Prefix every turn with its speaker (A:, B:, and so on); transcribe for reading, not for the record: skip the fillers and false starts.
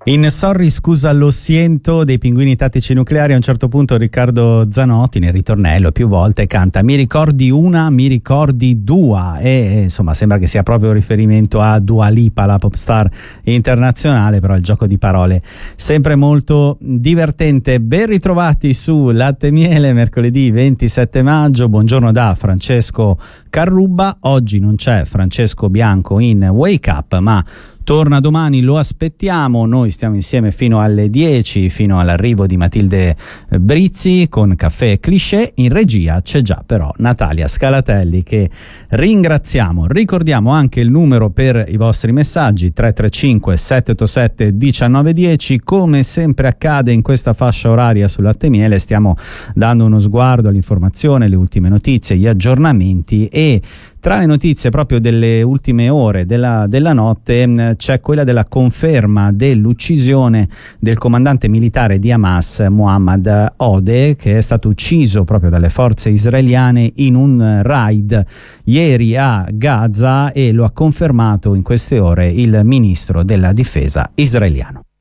A: In Sorry scusa lo siento dei Pinguini Tattici Nucleari, a un certo punto Riccardo Zanotti nel ritornello più volte canta mi ricordi una, mi ricordi dua, e insomma sembra che sia proprio riferimento a Dua Lipa, la pop star internazionale, però il gioco di parole sempre molto divertente. Ben ritrovati su Latte e Miele, mercoledì 27 maggio, buongiorno da Francesco Carrubba. Oggi non c'è Francesco Bianco in Wake Up, ma torna domani, lo aspettiamo. Noi stiamo insieme fino alle 10, fino all'arrivo di Matilde Brizzi con Caffè Cliché. In regia c'è già però Natalia Scalatelli, che ringraziamo. Ricordiamo anche il numero per i vostri messaggi: 335 787 1910. Come sempre accade in questa fascia oraria sul Latte e Miele, stiamo dando uno sguardo all'informazione, le ultime notizie, gli aggiornamenti, e tra le notizie proprio delle ultime ore della notte c'è quella della conferma dell'uccisione del comandante militare di Hamas, Mohammad Odeh, che è stato ucciso proprio dalle forze israeliane in un raid ieri a Gaza, e lo ha confermato in queste ore il ministro della difesa israeliano.